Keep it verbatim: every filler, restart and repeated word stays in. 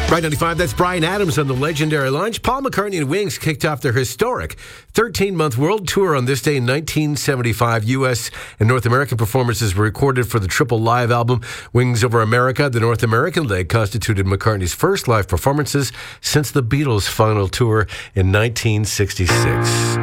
Right ninety-five, that's Bryan Adams on the legendary launch. Paul McCartney and Wings kicked off their historic thirteen-month world tour on this day in nineteen seventy-five. U S and North American performances were recorded for the triple live album Wings Over America. The North American leg constituted McCartney's first live performances since the Beatles' final tour in nineteen sixty-six.